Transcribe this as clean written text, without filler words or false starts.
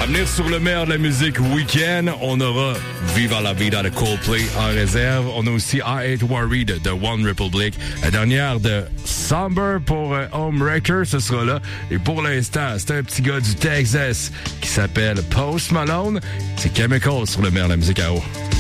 À venir sur le meilleur de la musique week-end, on aura Viva la Vida de Coldplay en réserve. On a aussi I Hate Worried de One Republic. La dernière de Somber pour Homewrecker, ce sera là. Et pour l'instant, c'est un petit gars du Texas qui s'appelle Post Malone. C'est Chemical sur le meilleur de la musique à eau.